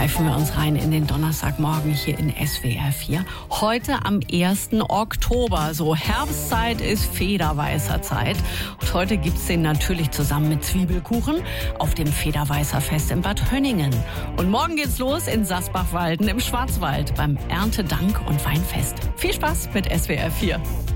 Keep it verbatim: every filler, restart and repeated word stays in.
Pfeifen wir uns rein in den Donnerstagmorgen hier in S W R vier. Heute am ersten Oktober, so Herbstzeit ist Federweißer Zeit. Und heute gibt's den natürlich zusammen mit Zwiebelkuchen auf dem Federweißer Fest in Bad Hönningen. Und morgen geht's los in Sasbachwalden im Schwarzwald beim Erntedank- und Weinfest. Viel Spaß mit S W R vier.